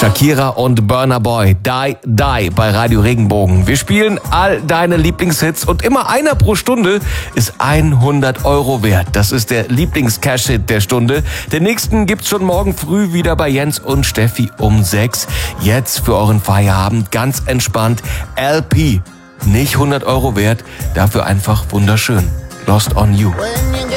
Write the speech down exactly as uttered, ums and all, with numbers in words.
Shakira und Burna Boy, Die Die bei Radio Regenbogen. Wir spielen all deine Lieblingshits und immer einer pro Stunde ist hundert Euro wert. Das ist der Lieblings-Cash-Hit der Stunde. Den nächsten gibt's schon morgen früh wieder bei Jens und Steffi um sechs. Jetzt für euren Feierabend ganz entspannt L P. Nicht hundert Euro wert, dafür einfach wunderschön. Lost on You.